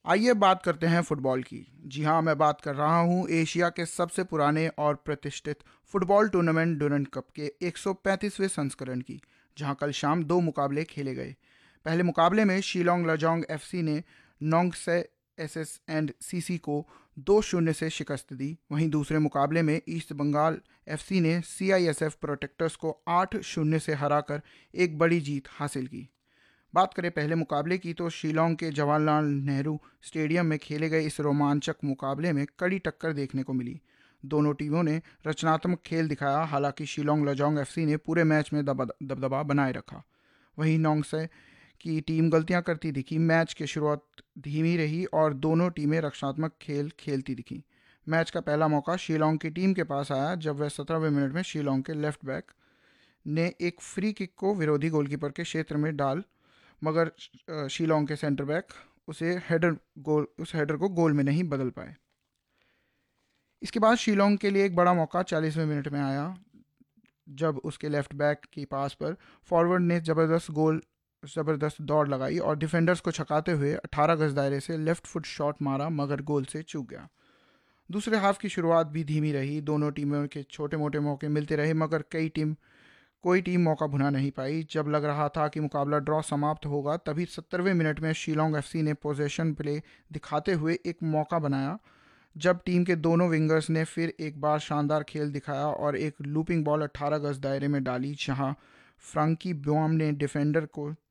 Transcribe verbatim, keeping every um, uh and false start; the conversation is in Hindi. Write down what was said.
आइए बात करते हैं फुटबॉल की। जी हाँ, मैं बात कर रहा हूँ एशिया के सबसे पुराने और प्रतिष्ठित फुटबॉल टूर्नामेंट डुरंड कप के एक सौ पैंतीसवें संस्करण की, जहाँ कल शाम दो मुकाबले खेले गए। पहले मुकाबले में शिलोंग लजोंग एफसी ने नोंगसे एसएस एंड सीसी को दो शून्य से शिकस्त दी। वहीं दूसरे मुकाबले में ईस्ट बंगाल एफसी ने सीआईएसएफ प्रोटेक्टर्स को आठ शून्य से हराकर एक बड़ी जीत हासिल की। बात करें पहले मुकाबले की तो शिलोंग के जवाहरलाल नेहरू स्टेडियम में खेले गए इस रोमांचक मुकाबले में कड़ी टक्कर देखने को मिली। दोनों टीमों ने रचनात्मक खेल दिखाया। हालांकि शिलोंग लजोंग एफसी ने पूरे मैच में दबा- दबदबा बनाए रखा। वहीं नोंगसे की टीम गलतियां करती दिखी। मैच की शुरुआत धीमी रही और दोनों टीमें रक्षात्मक खेल खेलती दिखी। मैच का पहला मौका शिलोंग की टीम के पास आया जब वह सत्रहवें मिनट में शिलोंग के लेफ्ट बैक ने एक फ्री किक को विरोधी गोलकीपर के क्षेत्र में डाल, मगर अ, शिलोंग के सेंटर बैक उसे हेडर गोल उस हेडर को गोल में नहीं बदल पाए। इसके बाद शिलोंग के लिए एक बड़ा मौका चालीसवें मिनट में आया जब उसके लेफ्ट बैक के पास पर फॉरवर्ड ने जबरदस्त गोल जबरदस्त दौड़ लगाई और डिफेंडर्स को छकाते हुए अठारह गज दायरे से लेफ्ट फुट शॉट मारा, मगर गोल से चूक गया। दूसरे हाफ की शुरुआत भी धीमी रही। दोनों टीमों के छोटे मोटे मौके मिलते रहे, मगर कई टीम कोई टीम मौका भुना नहीं पाई। जब लग रहा था कि मुकाबला ड्रॉ समाप्त होगा, तभी सत्तरवें मिनट में शिलोंग एफसी ने पोजीशन प्ले दिखाते हुए एक मौका बनाया, जब टीम के दोनों विंगर्स ने फिर एक बार शानदार खेल दिखाया और एक लूपिंग बॉल अठारह गज दायरे में डाली, जहां फ्रैंकी ब्योम ने डिफेंडर को